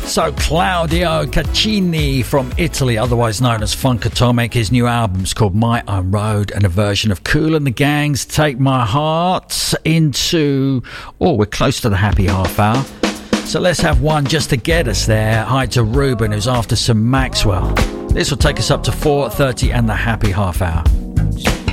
So Claudio Caccini from Italy, otherwise known as Funk Atomic, his new album's called My Own Road, and a version of Kool and the Gang's Take My Heart into, we're close to the happy half hour. So let's have one just to get us there. Hi to Ruben, who's after some Maxwell. This will take us up to 4:30 and the happy half hour.